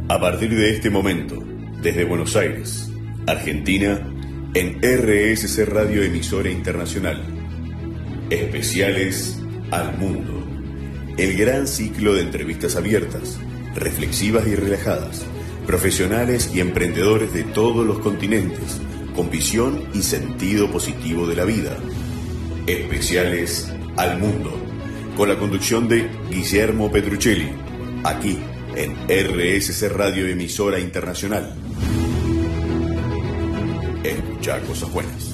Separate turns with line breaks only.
A partir de este momento, desde Buenos Aires, Argentina, en RSC Radio Emisora Internacional, especiales al mundo. El gran ciclo de entrevistas abiertas, reflexivas y relajadas, profesionales y emprendedores de todos los continentes, con visión y sentido positivo de la vida. Especiales al mundo, con la conducción de Guillermo Petruccelli, aquí en RSC Radio Emisora Internacional. Escucha cosas buenas.